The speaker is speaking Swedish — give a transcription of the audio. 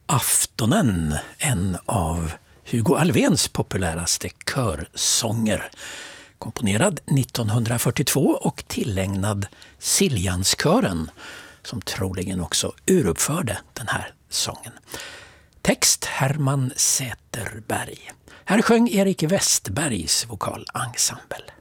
Aftonen, en av Hugo Alfvéns populäraste körsånger. Komponerad 1942 och tillägnad Siljanskören, som troligen också uruppförde den här sången. Text Herman Säterberg. Här sjöng Erik Westbergs vokalensemble.